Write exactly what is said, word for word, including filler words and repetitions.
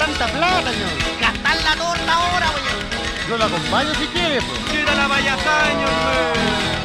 tanta plata, señor? Gastar la torta ahora, weón. Yo lo acompaño si quiere, pues. ¡Quiera la payasada, señor!